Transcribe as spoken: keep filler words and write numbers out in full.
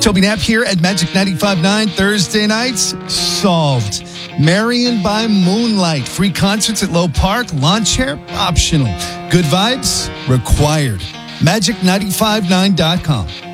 Toby Knapp here at Magic ninety-five point nine. Thursday nights solved. Marion by Moonlight. Free concerts at Low Park. Lawn chair optional. Good vibes required. magic nine five nine dot com.